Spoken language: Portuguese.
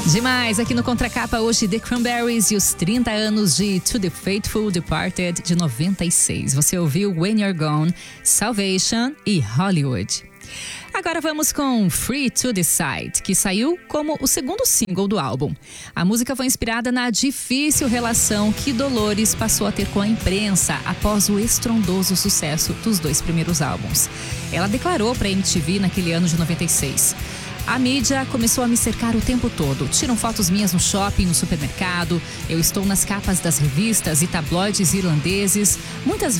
Demais, aqui no Contracapa hoje The Cranberries e os 30 anos de To The Faithful Departed de 96. Você ouviu When You're Gone, Salvation e Hollywood. Agora vamos com Free to Decide, que saiu como o segundo single do álbum. A música foi inspirada na difícil relação que Dolores passou a ter com a imprensa após o estrondoso sucesso dos 2 primeiros álbuns. Ela declarou para a MTV naquele ano de 96: "A mídia começou a me cercar o tempo todo. Tiram fotos minhas no shopping, no supermercado. Eu estou nas capas das revistas e tabloides irlandeses. Muitas